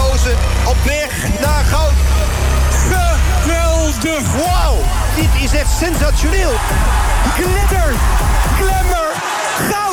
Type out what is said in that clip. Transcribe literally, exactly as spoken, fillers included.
Rozen op weg naar goud. Geweldig! Wauw, dit is echt sensationeel. Glitter, glamour, goud!